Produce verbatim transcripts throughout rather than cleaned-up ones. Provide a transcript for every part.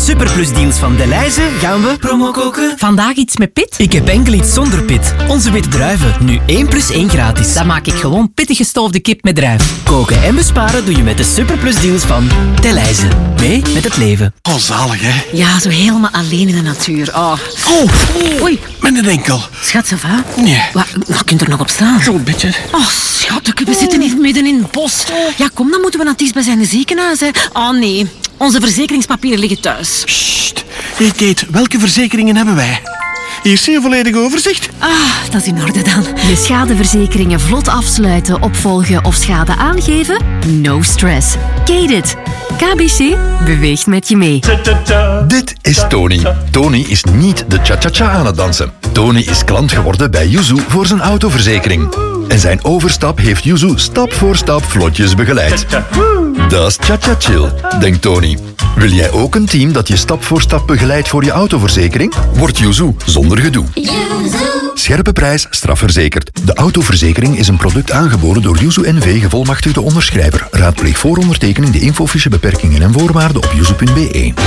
Superplus deals van Delhaize gaan we promo koken. Vandaag iets met pit? Ik heb enkel iets zonder pit. Onze witte druiven, nu één plus één gratis. Dan maak ik gewoon pittig gestoofde kip met druif. Koken en besparen doe je met de Superplus deals van Delhaize. Mee met het leven. Oh, zalig, hè? Ja, zo helemaal alleen in de natuur. Oh, Oh, oei. met een enkel. Schat, ça va? Nee. Wat, wat kunt er nog op staan? Zo'n beetje. Oh, schat, we zitten hier midden in het bos. Ja, kom, dan moeten we naar het dichtstbijzijnde ziekenhuis. Hè. Oh, nee. Onze verzekeringspapieren liggen thuis. Sst. Hey Kate, welke verzekeringen hebben wij? Hier zie je een volledig overzicht. Ah, dat is in orde dan. Je schadeverzekeringen vlot afsluiten, opvolgen of schade aangeven? No stress. Kate it. K B C beweegt met je mee. Dit is Tony. Tony is niet de cha-cha-cha aan het dansen. Tony is klant geworden bij Yuzu voor zijn autoverzekering. En zijn overstap heeft Yuzu stap voor stap vlotjes begeleid. Dat is cha-cha-chill, denkt Tony. Wil jij ook een team dat je stap voor stap begeleidt voor je autoverzekering? Word Yuzu zonder gedoe. Scherpe prijs, strafverzekerd. De autoverzekering is een product aangeboden door Yuzu N V gevolmachtigde onderschrijver. Raadpleeg voor ondertekening de infofiche beperkingen en voorwaarden op yuzu punt b e.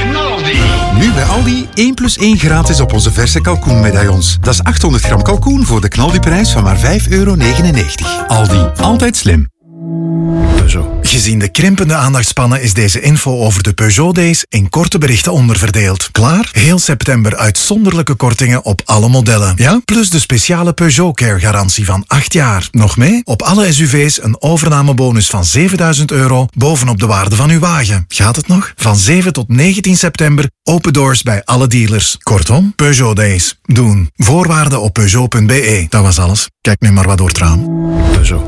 Nu bij Aldi één plus één gratis op onze verse kalkoenmedaillons. Dat is achthonderd gram kalkoen voor de knaldiprijs van maar vijf euro negenennegentig. Aldi, altijd slim. Peugeot. Gezien de krimpende aandachtspannen is deze info over de Peugeot Days in korte berichten onderverdeeld. Klaar? Heel september uitzonderlijke kortingen op alle modellen. Ja? Plus de speciale Peugeot Care garantie van acht jaar. Nog mee? Op alle S U V's een overnamebonus van zevenduizend euro bovenop de waarde van uw wagen. Gaat het nog? Van zeven tot negentien september open doors bij alle dealers. Kortom, Peugeot Days. Doen. Voorwaarden op peugeot punt b e. Dat was alles. Kijk nu maar wat door het raam. Peugeot.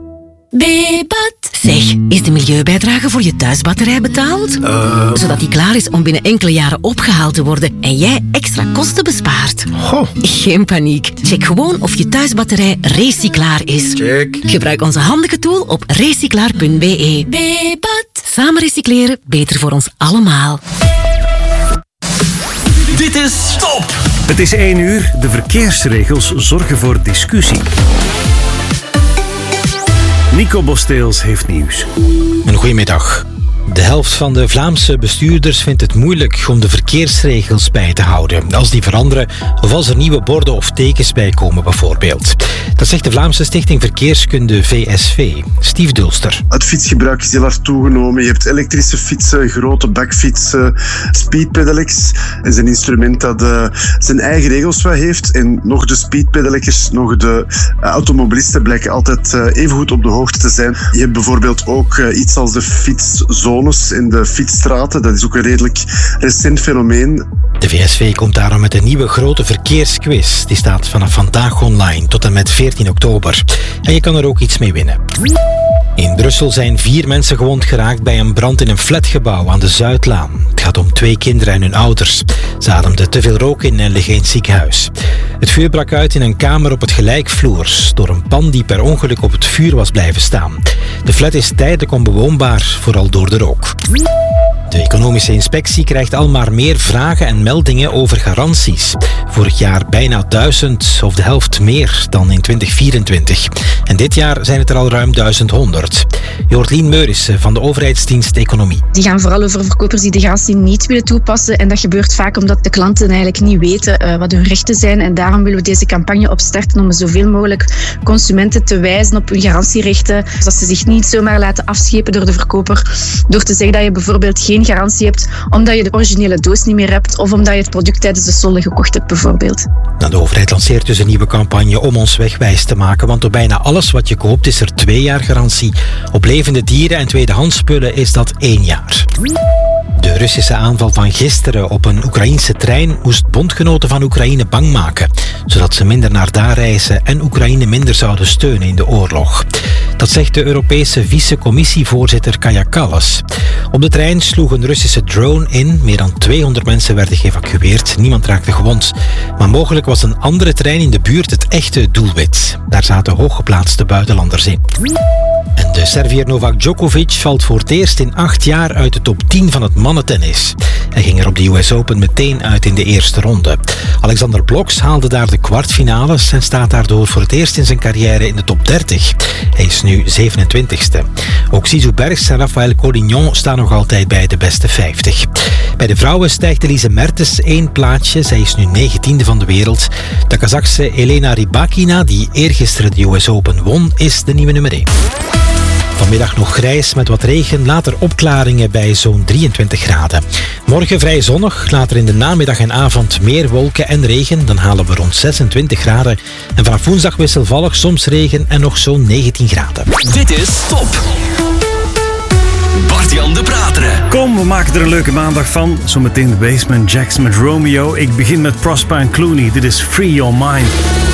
Bebat. Zeg, is de milieubijdrage voor je thuisbatterij betaald? Uh. Zodat die klaar is om binnen enkele jaren opgehaald te worden en jij extra kosten bespaart. Goh. Geen paniek. Check gewoon of je thuisbatterij recyclaar is. Check. Gebruik onze handige tool op recyclaar punt b e. Bebat. Samen recycleren, beter voor ons allemaal. Dit is Stop! Het is één uur. De verkeersregels zorgen voor discussie. Nico Bosteels heeft nieuws. Een goedemiddag. De helft van de Vlaamse bestuurders vindt het moeilijk om de verkeersregels bij te houden. Als die veranderen of als er nieuwe borden of tekens bij komen bijvoorbeeld. Dat zegt de Vlaamse Stichting Verkeerskunde V S V. Steve Dulster. Het fietsgebruik is heel hard toegenomen. Je hebt elektrische fietsen, grote bakfietsen, speedpedelecs. Dat is een instrument dat uh, zijn eigen regels wel heeft. En nog de speedpedelecs, nog de uh, automobilisten blijken altijd uh, even goed op de hoogte te zijn. Je hebt bijvoorbeeld ook uh, iets als de fietszones in de fietsstraten. Dat is ook een redelijk recent fenomeen. De V S V komt daarom met een nieuwe grote verkeersquiz. Die staat vanaf vandaag online tot en met veertien oktober. En je kan er ook iets mee winnen. In Brussel zijn vier mensen gewond geraakt bij een brand in een flatgebouw aan de Zuidlaan. Het gaat om twee kinderen en hun ouders. Ze ademden te veel rook in en liggen in het ziekenhuis. Het vuur brak uit in een kamer op het gelijkvloers door een pan die per ongeluk op het vuur was blijven staan. De flat is tijdelijk onbewoonbaar, vooral door de rook. De economische inspectie krijgt al maar meer vragen en meldingen over garanties. Vorig jaar bijna duizend, of de helft meer dan in twintig vierentwintig. En dit jaar zijn het er al ruim duizend honderd. Jortlien Meurissen van de overheidsdienst Economie. Die gaan vooral over verkopers die de garantie niet willen toepassen. En dat gebeurt vaak omdat de klanten eigenlijk niet weten uh, wat hun rechten zijn. En daarom willen we deze campagne opstarten om zoveel mogelijk consumenten te wijzen op hun garantierechten. Zodat ze zich niet zomaar laten afschepen door de verkoper. Door te zeggen dat je bijvoorbeeld geen garantie hebt omdat je de originele doos niet meer hebt of omdat je het product tijdens de solde gekocht hebt bijvoorbeeld. Nou, de overheid lanceert dus een nieuwe campagne om ons wegwijs te maken, want op bijna alles wat je koopt is er twee jaar garantie. Op levende dieren en tweedehands spullen is dat één jaar. De Russische aanval van gisteren op een Oekraïense trein moest bondgenoten van Oekraïne bang maken, zodat ze minder naar daar reizen en Oekraïne minder zouden steunen in de oorlog. Dat zegt de Europese vice-commissievoorzitter Kaja Kallas. Op de trein sloeg een Russische drone in. Meer dan tweehonderd mensen werden geëvacueerd. Niemand raakte gewond. Maar mogelijk was een andere trein in de buurt het echte doelwit. Daar zaten hooggeplaatste buitenlanders in. En de Serviër Novak Djokovic valt voor het eerst in acht jaar uit de top tien van het mannentennis. Hij ging er op de U S Open meteen uit in de eerste ronde. Alexander Bloks haalde daar de kwartfinales en staat daardoor voor het eerst in zijn carrière in de top dertig. Hij is nu zevenentwintigste. Ook Zizou Bergs en Rafael Collignon staan nog altijd bij de beste vijftig. Bij de vrouwen stijgt Elise Mertens één plaatsje. Zij is nu negentiende van de wereld. De Kazachse Elena Rybakina, die eergisteren de U S Open won, is de nieuwe nummer één. Vanmiddag nog grijs met wat regen, later opklaringen bij zo'n drieëntwintig graden. Morgen vrij zonnig, later in de namiddag en avond meer wolken en regen. Dan halen we rond zesentwintig graden. En vanaf woensdag wisselvallig, soms regen en nog zo'n negentien graden. Dit is Top. Bart-Jan de Prateren. Kom, we maken er een leuke maandag van. Zometeen de Basement Jacks met Romeo. Ik begin met Prosper en Clooney. Dit is Free Your Mind.